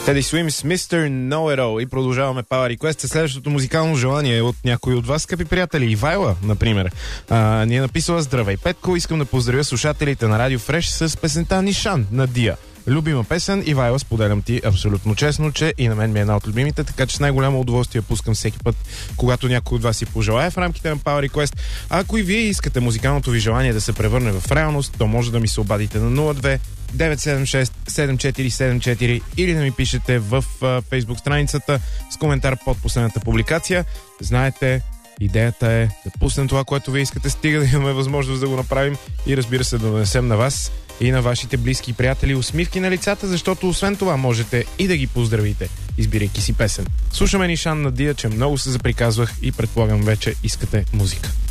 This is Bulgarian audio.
Teddy Swims, Mr. Know-It-All. И продължаваме Power Request. Следващото музикално желание е от някой от вас, скъпи приятели. Ивайла, например. Ни е написала: здравей, Петко, искам да поздравя слушателите на Радио Фреш с песента Нишан на Дия. Любима песен. Ивайла, споделям ти абсолютно честно, че и на мен ми е една от любимите, така че с най-голямо удоволствие пускам всеки път, когато някой от вас си пожелае в рамките на Power Request. А ако и вие искате музикалното ви желание да се превърне в реалност, то може да ми се обадите на 02 976 7474 или да ми пишете в Facebook страницата с коментар под последната публикация. Знаете, идеята е да пуснем това, което вие искате, стига да имаме възможност да го направим и, разбира се, да донесем на вас и на вашите близки и приятели усмивки на лицата, защото освен това можете и да ги поздравите, избирайки си песен. Слушаме Нишан на Дия, че много се заприказвах и предполагам вече искате музика.